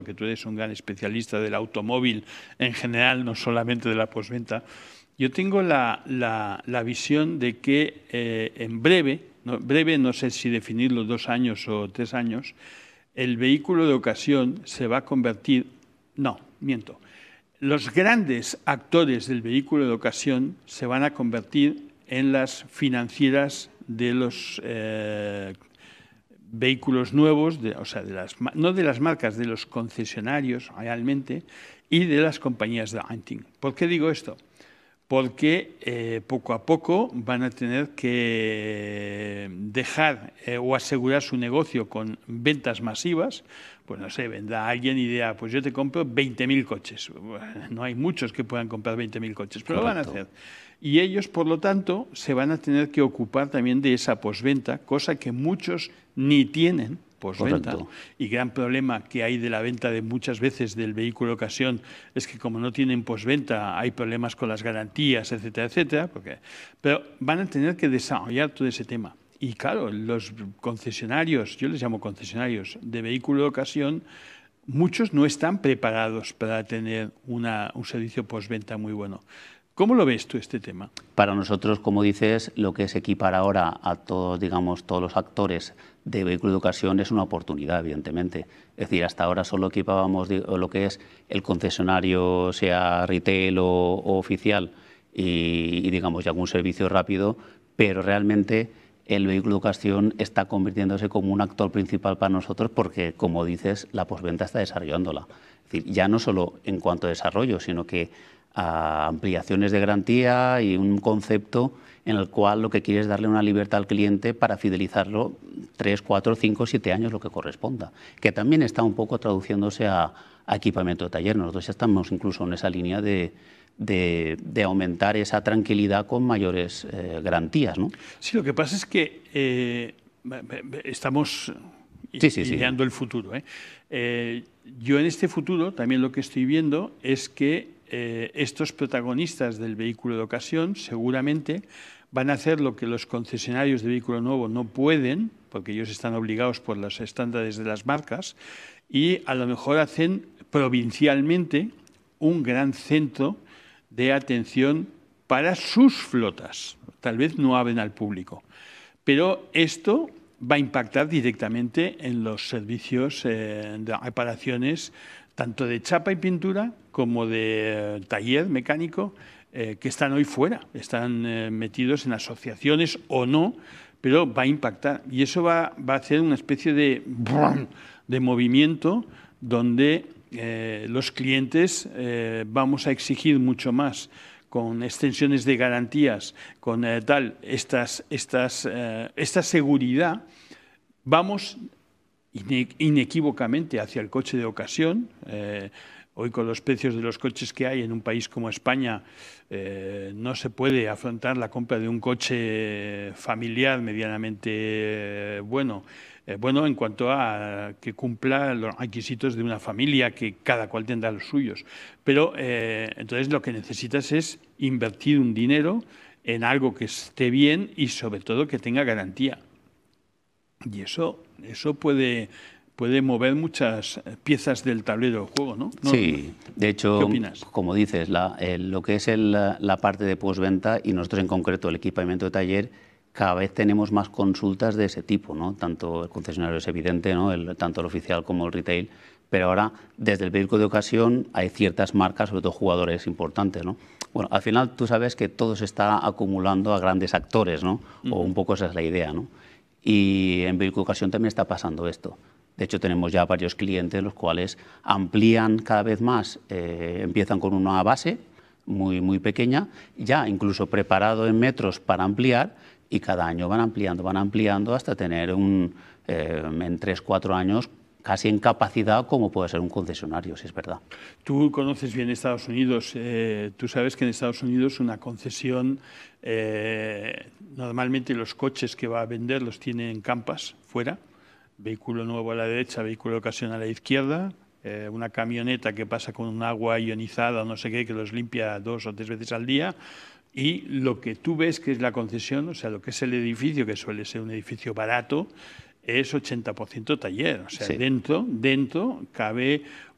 que tú eres un gran especialista del automóvil en general, no solamente de la postventa. Yo tengo la visión de que en breve no sé si definirlo 2 años o 3 años, el vehículo de ocasión se va a convertir, no, miento, los grandes actores del vehículo de ocasión se van a convertir en las financieras de los vehículos nuevos, o sea, no de las marcas, de los concesionarios realmente y de las compañías de renting. ¿Por qué digo esto? Porque poco a poco van a tener que dejar o asegurar su negocio con ventas masivas. Pues no sé, vendrá alguien y dirá, pues yo te compro 20.000 coches. No hay muchos que puedan comprar 20.000 coches, pero Correcto. lo van a hacer. Y ellos, por lo tanto, se van a tener que ocupar también de esa posventa, cosa que muchos ni tienen posventa. Correcto. Y gran problema que hay de la venta de muchas veces del vehículo de ocasión es que como no tienen posventa hay problemas con las garantías, etcétera, etcétera. Pero van a tener que desarrollar todo ese tema. Y claro, los concesionarios, yo les llamo concesionarios de vehículo de ocasión, muchos no están preparados para tener un servicio postventa muy bueno. ¿Cómo lo ves tú este tema? Para nosotros, como dices, lo que es equipar ahora a todos, digamos, todos los actores de vehículo de ocasión es una oportunidad, evidentemente. Es decir, hasta ahora solo equipábamos lo que es el concesionario, sea retail o oficial, y digamos, y algún servicio rápido, pero realmente el vehículo de ocasión está convirtiéndose como un actor principal para nosotros porque, como dices, la postventa está desarrollándola. Es decir, ya no solo en cuanto a desarrollo, sino que a ampliaciones de garantía y un concepto en el cual lo que quiere es darle una libertad al cliente para fidelizarlo 3, 4, 5, 7 años, lo que corresponda, que también está un poco traduciéndose a equipamiento de taller. Nosotros ya estamos incluso en esa línea de aumentar esa tranquilidad con mayores garantías, ¿no? Sí, lo que pasa es que estamos ideando el futuro. Yo en este futuro también lo que estoy viendo es que estos protagonistas del vehículo de ocasión seguramente van a hacer lo que los concesionarios de vehículo nuevo no pueden, porque ellos están obligados por los estándares de las marcas, y a lo mejor hacen provincialmente un gran centro de atención para sus flotas. Tal vez no abren al público, pero esto va a impactar directamente en los servicios de reparaciones, tanto de chapa y pintura como de taller mecánico, que están hoy fuera, están metidos en asociaciones o no, pero va a impactar. Y eso va a hacer una especie de movimiento donde los clientes vamos a exigir mucho más, con extensiones de garantías, con esta seguridad. Vamos inequívocamente hacia el coche de ocasión. Hoy, con los precios de los coches que hay en un país como España, no se puede afrontar la compra de un coche familiar medianamente bueno en cuanto a que cumpla los requisitos de una familia, que cada cual tendrá los suyos. Pero entonces lo que necesitas es invertir un dinero en algo que esté bien y sobre todo que tenga garantía. Y eso puede mover muchas piezas del tablero de juego, ¿no? Sí, de hecho, ¿qué opinas? Como dices, lo que es la parte de postventa y nosotros en concreto el equipamiento de taller, cada vez tenemos más consultas de ese tipo, ¿no? Tanto el concesionario es evidente, ¿no? Tanto el oficial como el retail, pero ahora desde el vehículo de ocasión hay ciertas marcas, sobre todo jugadores importantes, ¿no? Bueno, al final tú sabes que todo se está acumulando a grandes actores, ¿no? O un poco esa es la idea, ¿no? Y en vehículo de ocasión también está pasando esto. De hecho, tenemos ya varios clientes los cuales amplían cada vez más, empiezan con una base muy pequeña, ya incluso preparado en metros para ampliar, y cada año van ampliando hasta tener en 3, 4 años casi en capacidad como puede ser un concesionario, si es verdad. Tú conoces bien Estados Unidos. Tú sabes que en Estados Unidos una concesión, normalmente los coches que va a vender los tiene en campas fuera, vehículo nuevo a la derecha, vehículo de ocasión a la izquierda, una camioneta que pasa con un agua ionizada o no sé qué, que los limpia 2 o 3 veces al día. Y lo que tú ves que es la concesión, o sea, lo que es el edificio, que suele ser un edificio barato, es 80% taller. O sea, dentro cabe